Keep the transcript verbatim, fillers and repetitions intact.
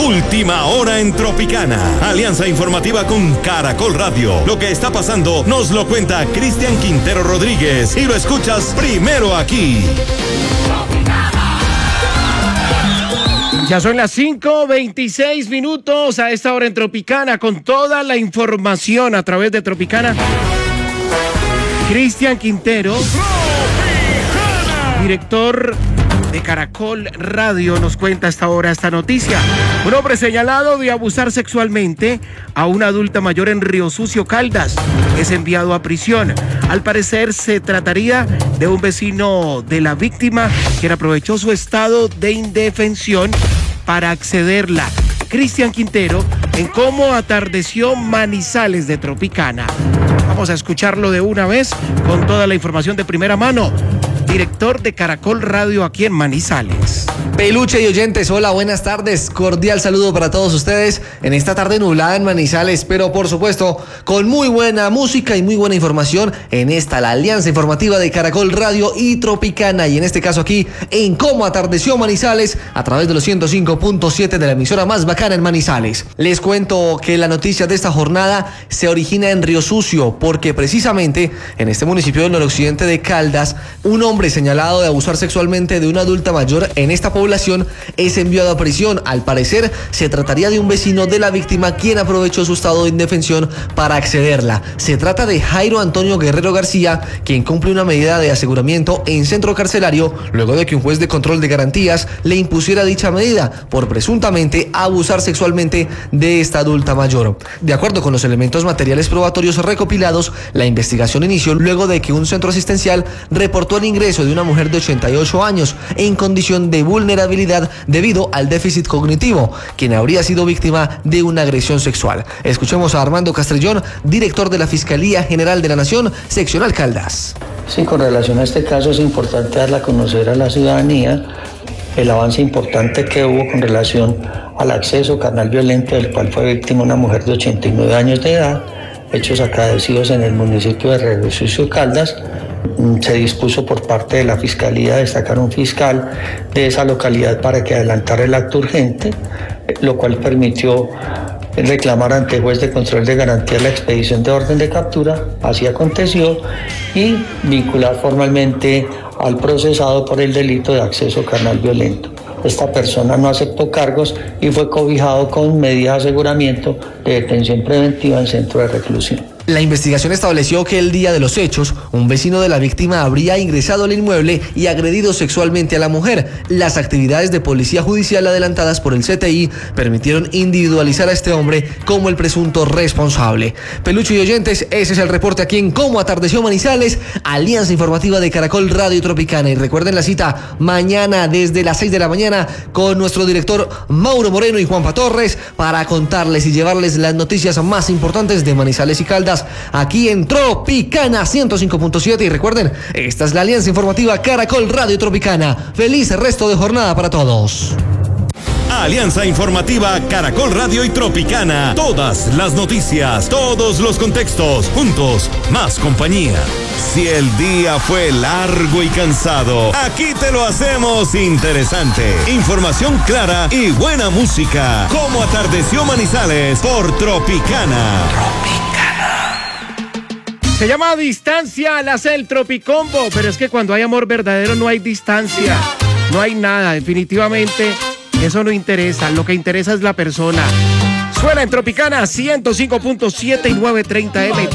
Última hora en Tropicana. Alianza informativa con Caracol Radio. Lo que está pasando nos lo cuenta Cristian Quintero Rodríguez y lo escuchas primero aquí. Ya son las cinco veintiséis minutos a esta hora en Tropicana con toda la información a través de Tropicana. Cristian Quintero, director de Caracol Radio, nos cuenta a esta hora esta noticia. Un hombre señalado de abusar sexualmente a una adulta mayor en Río Sucio, Caldas, es enviado a prisión. Al parecer se trataría de un vecino de la víctima quien aprovechó su estado de indefensión para accederla. Cristian Quintero en cómo atardeció Manizales de Tropicana. Vamos a escucharlo de una vez con toda la información de primera mano. Director de Caracol Radio aquí en Manizales. Peluche y oyentes, hola, buenas tardes. Cordial saludo para todos ustedes en esta tarde nublada en Manizales, pero por supuesto con muy buena música y muy buena información en esta, la alianza informativa de Caracol Radio y Tropicana. Y en este caso aquí, en cómo atardeció Manizales a través de los ciento cinco punto siete de la emisora más bacana en Manizales. Les cuento que la noticia de esta jornada se origina en Río Sucio, porque precisamente en este municipio del noroccidente de Caldas, un hombre señalado de abusar sexualmente de una adulta mayor en esta población es enviado a prisión. Al parecer se trataría de un vecino de la víctima quien aprovechó su estado de indefensión para accederla. Se trata de Jairo Antonio Guerrero García, quien cumple una medida de aseguramiento en centro carcelario luego de que un juez de control de garantías le impusiera dicha medida por presuntamente abusar sexualmente de esta adulta mayor. De acuerdo con los elementos materiales probatorios recopilados, la investigación inició luego de que un centro asistencial reportó el ingreso de una mujer de ochenta y ocho años en condición de vulnerabilidad debido al déficit cognitivo, quien habría sido víctima de una agresión sexual. Escuchemos a Armando Castrellón, director de la Fiscalía General de la Nación, seccional Caldas. Sí, con relación a este caso es importante darle a conocer a la ciudadanía el avance importante que hubo con relación al acceso carnal violento del cual fue víctima una mujer de ochenta y nueve años de edad, hechos acaecidos en el municipio de Río Sucio, Caldas. Se dispuso por parte de la Fiscalía destacar un fiscal de esa localidad para que adelantara el acto urgente, lo cual permitió reclamar ante el juez de control de garantía la expedición de orden de captura, así aconteció, y vincular formalmente al procesado por el delito de acceso carnal violento. Esta persona no aceptó cargos y fue cobijado con medidas de aseguramiento de detención preventiva en centro de reclusión. La investigación estableció que el día de los hechos, un vecino de la víctima habría ingresado al inmueble y agredido sexualmente a la mujer. Las actividades de policía judicial adelantadas por el C T I permitieron individualizar a este hombre como el presunto responsable. Peluche y oyentes, ese es el reporte aquí en Cómo Atardeció Manizales, alianza informativa de Caracol Radio Tropicana. Y recuerden la cita mañana desde las seis de la mañana con nuestro director Mauro Moreno y Juanpa Torres para contarles y llevarles las noticias más importantes de Manizales y Caldas aquí en Tropicana ciento cinco punto siete. Y recuerden, esta es la alianza informativa Caracol Radio Tropicana. Feliz resto de jornada para todos. Alianza informativa Caracol Radio y Tropicana. Todas las noticias, todos los contextos, juntos, más compañía. Si el día fue largo y cansado, aquí te lo hacemos interesante. Información clara y buena música. Como atardeció Manizales por Tropicana. Tropicana. Se llama distancia al hacer el Tropicombo, pero es que cuando hay amor verdadero no hay distancia, no hay nada, definitivamente eso no interesa, lo que interesa es la persona. Suena en Tropicana ciento cinco punto siete y novecientos treinta eme.